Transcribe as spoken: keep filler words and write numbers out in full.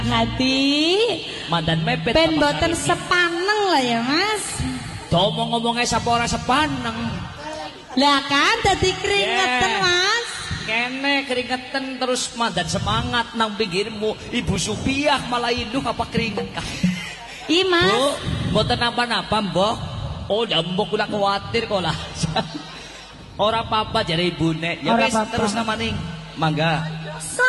Hati mandan mepet ben boten sepaneng lah ya Mas. Ngomong-ngomongnya sapa ora sepaneng. Lah kan dadi keringetan yeah. Mas. Kene keringetan terus mandan semangat nang pinggirmu. Ibu Supiah malah iluh apa keringet kah? Iya Mas. Bu, boten napa-napa mbok. Oh ya mbok kula kuatir kok lah. Ora apa-apa jare ibune. Ya wis terus namaning. Mangga.